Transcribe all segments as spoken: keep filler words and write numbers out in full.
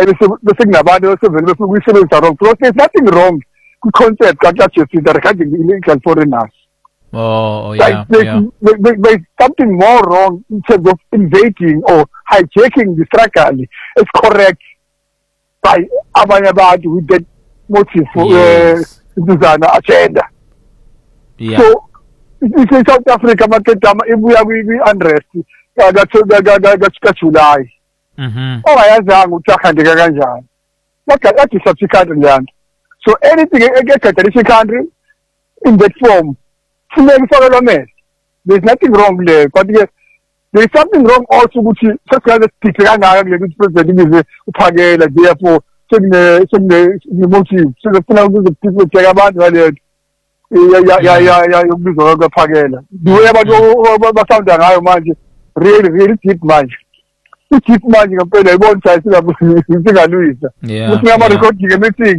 bese kunabantu sevele befuna ukuyisebenzisa wrong. Because there's nothing wrong with concept kaJustice regarding illegal foreigners. Oh, yeah, like, there's, yeah. There, there, there's something more wrong in terms of invading or hijacking the struggle. It's correct by abanye abantu with that motive for yes. uh, agenda. Yeah. So, in South Africa, if we are we unrest, July. Mm-hmm. Oh, I have a that is such a country land. So anything against a traditional country in that form, there's nothing wrong there. But yes, there is something wrong also which is such as speaking and I am president is a therefore some the motive. So the people care about it. Yeah, yeah, yeah, yeah, yeah, you do the Pagela. Do you ever go over something? I imagine really, really keep money. You keep money and pay the one side to Louis. Yeah. If you have a good thing,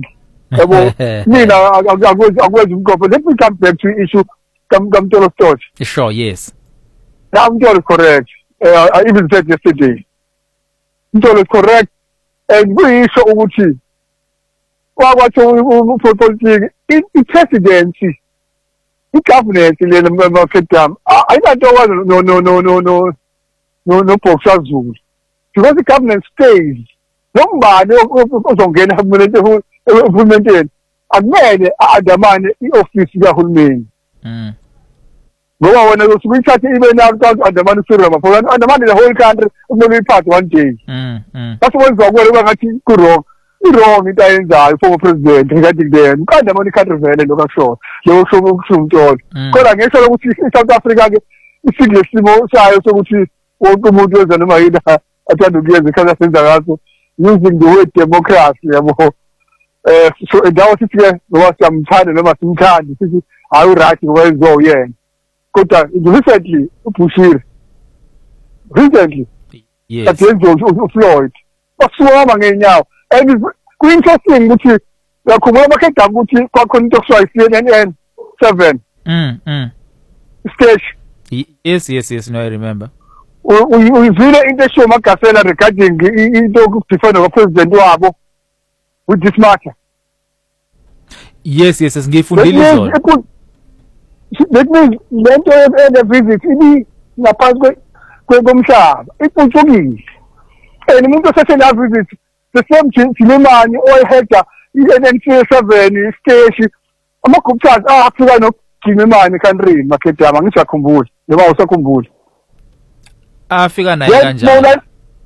me now, I'm going to go, but let me come back to the issue. Come, come to the thought. Sure, yes. I'm totally correct. Uh, I even said yesterday. I'm totally correct. And we show Uchi. Well, what's for politics? In presidency. The government in the market time. I don't want no no no no no no no Portugal Zoom. Because the government stays. Nobody don't get a minute implemented. And then I demand the office that will mean. Go on when we start even now at the Manusura for and the man in the whole country only part one day. That's what's whatever I think wrong. Wrong in the former president, regarding them, kind of money country and look show. You also soon told. Because I guess I would see South Africa, it's Siglisimo, so I also would see all the models and Maida. I try to get because I think they're also using the word democracy. Uh, so that was it. There was some time and there some time. I would write well go, yeah. Because recently, Pushir, recently, yes. At the end of Floyd. What's wrong again now? And it's interesting, which is the Kumabaka Tabuchi, Kwakunto, C N N seven. Mm, mm. Stage. Yes, yes, yes, no, I remember. We really in the show, Macasela regarding the President Wabo with this matter. Yes, yes, yes, give full details. That means, let them end a visit. It is pas Kwegomsha. It was talking. And Mungo Session visit. The same thing, Chileman, oil hector, N N C seven, station. I'm not concerned. Ah, actually, no, Chileman, country, Maketa, Manisha Kumbul. They were also Kumbul. Africa, Nigeria.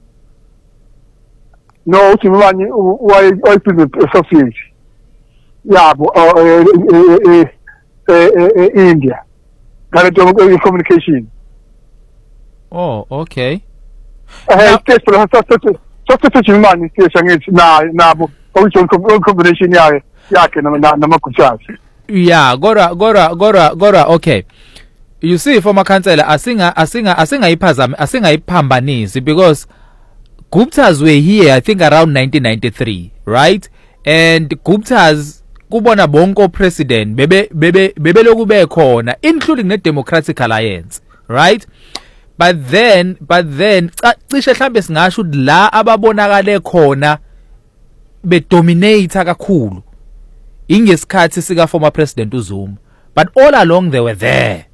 No, Chileman, why oil people associate. Yeah, uh, India. Communication. Oh, okay. Uh, just to touch money station is now now combination ya yake na na makuchazi. Yeah, gora gora gora gora okay. You see former councillor asinga asinga asinga iphazame asinga iphambanisi because Guptas were here I think around nineteen ninety-three, right? And Guptas kubona bonke president bebe bebe bebe lokube khona including the Democratic Alliance, right? But then but then cishe mhlambe singasho la ababonakale khona be dominate kakhulu ingesikhathi sika former president uZuma, but all along they were there.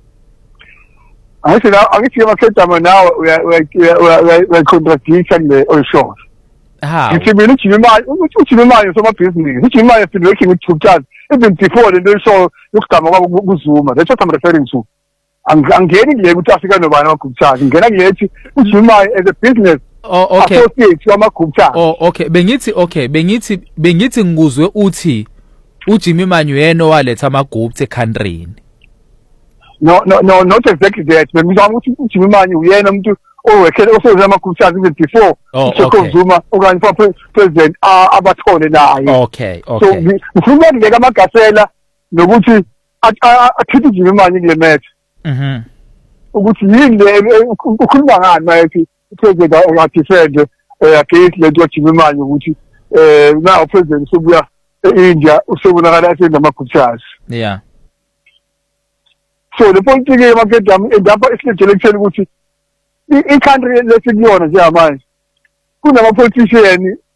I said I think you now we are we we contradiction the also. How? It's been which you might which you might so much business. Which you might have been working with Guptas even before the show look time uZuma. That's what I'm referring to. I'm, I'm getting able to Africa no one Guptas. I'm getting able to Zuma as a business. Oh, okay. Associate Zuma Guptas. Oh, okay. Bengithi okay, bengithi bengithi nguzwe uthi uJimmy Manyueno waletha amaGupta eCountryini. No, no, no, not exactly that. But we don't want Jimmy Manyueno umuntu owekele also Zuma Guptas even before. Oh, okay. Zuma okanye for president abathole naye. Okay, okay. So ufuna ngeke amagasela nokuthi athithi Jimmy Manyueno kule match. Mhm. Ukuthi yini le ukhuluma ngani manje president oyathifende against le nto Jimmy Manyueno ukuthi eh now president sobuya eIndia usebonakala asenza amaGuptas. Yeah. So the point ke market am endaba isilection ukuthi i country lesikuyona nje manje kunama politicians